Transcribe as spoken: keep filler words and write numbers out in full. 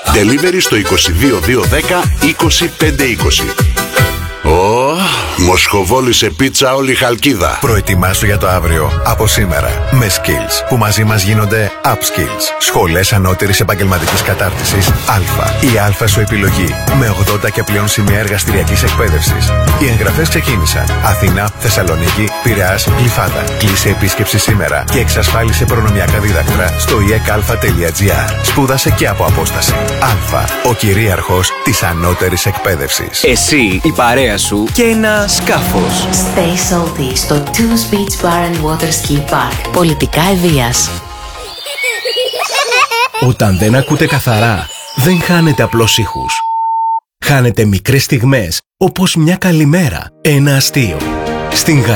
Delivery στο είκοσι δύο δύο δέκα είκοσι πέντε είκοσι. Ω, μοσχοβόλησε πίτσα όλη η Χαλκίδα. Προετοιμάσου για το αύριο από σήμερα με Skills, που μαζί μας γίνονται Upskills. Σχολές ανώτερης επαγγελματικής κατάρτισης Α. Η Α σου επιλογή με ογδόντα και πλέον σημεία εργαστηριακής εκπαίδευσης. Οι εγγραφές ξεκίνησαν. Αθήνα, Θεσσαλονίκη, Πειραιάς, Γλυφάδα. Κλείσε επίσκεψη σήμερα και εξασφάλισε προνομιακά δίδακτρα στο ι εκ α τελεία τζι άρ. Σπούδασε και από απόσταση. Α. Ο κυρίαρχος της ανώτερης εκπαίδευσης. Εσύ, η παρέα σου και ένα σκάφος. Stay salty στο Toons Beach Bar and Water Ski Park. Πολιτικά Ευβοίας. Όταν δεν ακούτε καθαρά, δεν χάνετε απλώς ήχους. Χάνετε μικρές στιγμές, όπως μια καλημέρα, ένα αστείο. Στην